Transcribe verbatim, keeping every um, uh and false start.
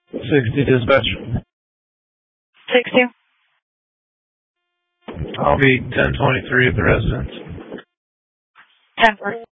sixty dispatch. sixty. I'll be ten twenty-three at the residence. ten forty.